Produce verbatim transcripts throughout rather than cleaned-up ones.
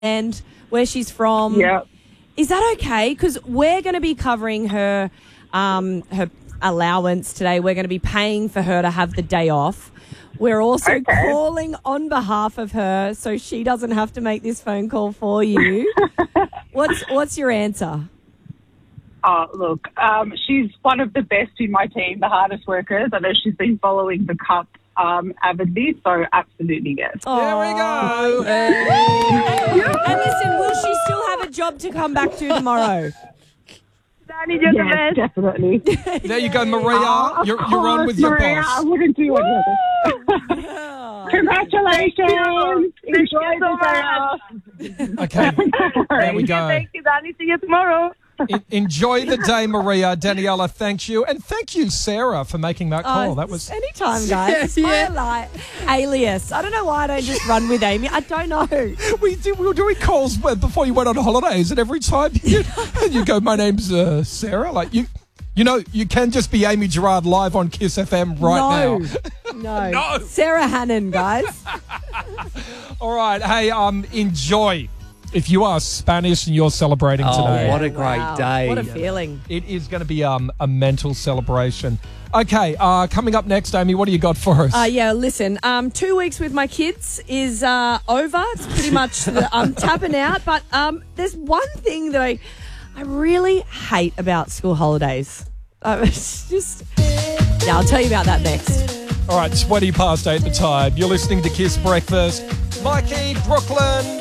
and where she's from. Yeah. Is that okay? Because we're going to be covering her um, her allowance today. We're going to be paying for her to have the day off. We're also Okay. calling on behalf of her so she doesn't have to make this phone call for you. what's what's your answer? Oh, look, um, she's one of the best in my team, the hardest workers. I know she's been following the Cup um, avidly, so absolutely yes. There we go. And, and listen, will she still have a job to come back to tomorrow? Danny, you're the Yes, best. definitely. There you go, Maria. Oh, You're, of you're on course, with your Maria, boss. I wouldn't do any other. Congratulations. Thank Enjoy you so the day off. Okay, there we go. Thank you, Danny. See you tomorrow. En- enjoy the day, Maria. Daniela, thanks you. And thank you, Sarah, for making that call. Oh, that was anytime, guys. Yeah. I like alias. I don't know why I don't just run with Amy. I don't know. we did, we were doing calls before you went on holidays, and every time you, you go, my name's uh, Sarah. Like you, you know, you can just be Amy Gerard live on Kiss F M right no. now. No. No. Sarah Hannon, guys. All right, hey, um, enjoy. If you are Spanish and you're celebrating Oh, today, what a great Wow. day. What a feeling. it is going to be um, a mental celebration. Okay, uh, coming up next, Amy, what do you got for us? Uh, yeah, listen, um, two weeks with my kids is uh, over. It's pretty much, the, I'm tapping out. But um, there's one thing that I, I really hate about school holidays. Uh, it's just, yeah, I'll tell you about that next. All right, twenty past eight the time. You're listening to Kiss Breakfast. Mikey, Brooklyn,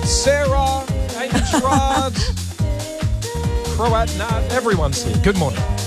Sarah, Amy Gerard, Croat, nah, everyone's here. Good morning.